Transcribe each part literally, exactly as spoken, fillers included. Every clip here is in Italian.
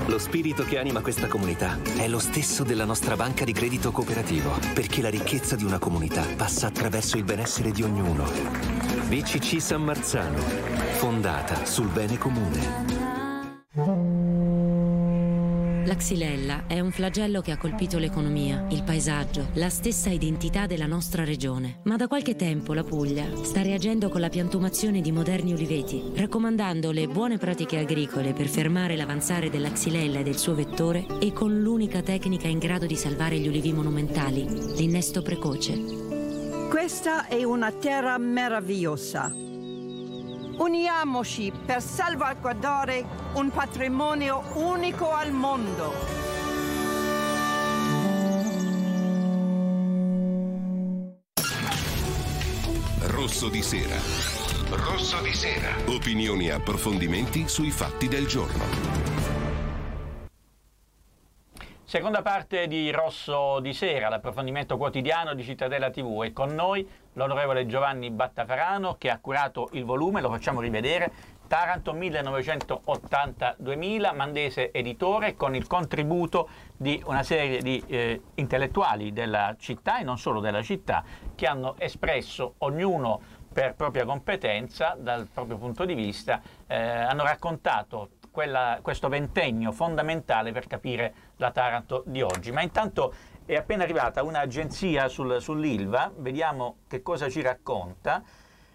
Lo spirito che anima questa comunità è lo stesso della nostra banca di credito cooperativo, perché la ricchezza di una comunità passa attraverso il benessere di ognuno. B C C San Marzano, fondata sul bene comune. La xylella è un flagello che ha colpito l'economia, il paesaggio, la stessa identità della nostra regione. Ma da qualche tempo la Puglia sta reagendo con la piantumazione di moderni uliveti, raccomandando le buone pratiche agricole per fermare l'avanzare della xylella e del suo vettore e con l'unica tecnica in grado di salvare gli ulivi monumentali, l'innesto precoce. Questa è una terra meravigliosa. Uniamoci per salvaguardare un patrimonio unico al mondo. Rosso di sera. Rosso di sera. Opinioni e approfondimenti sui fatti del giorno. Seconda parte di Rosso di Sera, l'approfondimento quotidiano di Cittadella tivù, e con noi l'onorevole Giovanni Battafarano che ha curato il volume, lo facciamo rivedere, Taranto millenovecentottanta duemila, Mandese editore, con il contributo di una serie di eh, intellettuali della città e non solo della città, che hanno espresso, ognuno per propria competenza, dal proprio punto di vista, eh, hanno raccontato Quella, questo ventennio fondamentale per capire la Taranto di oggi. Ma intanto è appena arrivata un'agenzia sul, sull'Ilva, vediamo che cosa ci racconta.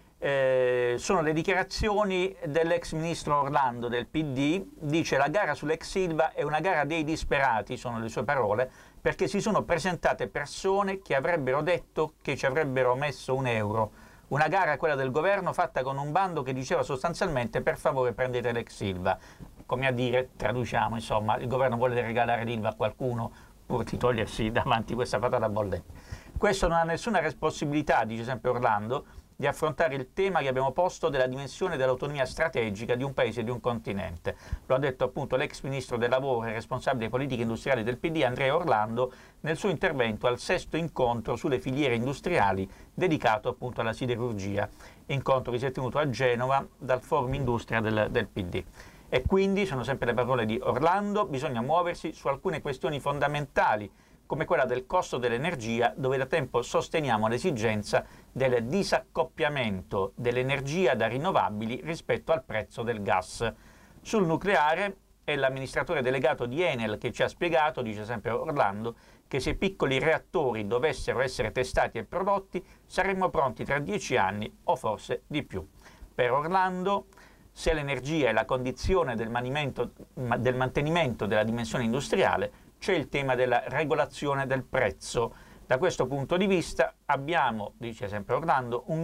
Eh, sono le dichiarazioni dell'ex ministro Orlando del P D, dice: la gara sull'ex Ilva è una gara dei disperati, sono le sue parole, perché si sono presentate persone che avrebbero detto che ci avrebbero messo un euro. Una gara, quella del governo, fatta con un bando che diceva sostanzialmente: per favore prendete l'ex Ilva. Come a dire, traduciamo, insomma, il governo vuole regalare l'Ilva a qualcuno pur di togliersi davanti questa patata bollente. Questo non ha nessuna responsabilità, dice sempre Orlando, di affrontare il tema che abbiamo posto della dimensione dell'autonomia strategica di un paese e di un continente. Lo ha detto appunto l'ex ministro del lavoro e responsabile politiche industriali del P D, Andrea Orlando, nel suo intervento al sesto incontro sulle filiere industriali dedicato appunto alla siderurgia, incontro che si è tenuto a Genova dal Forum Industria del, del P D. E quindi, sono sempre le parole di Orlando, bisogna muoversi su alcune questioni fondamentali, come quella del costo dell'energia, dove da tempo sosteniamo l'esigenza del disaccoppiamento dell'energia da rinnovabili rispetto al prezzo del gas. Sul nucleare è l'amministratore delegato di Enel che ci ha spiegato, dice sempre Orlando, che se i piccoli reattori dovessero essere testati e prodotti saremmo pronti tra dieci anni o forse di più. Per Orlando, se l'energia è la condizione del, del mantenimento della dimensione industriale, c'è il tema della regolazione del prezzo. Da questo punto di vista abbiamo, dice sempre Orlando, un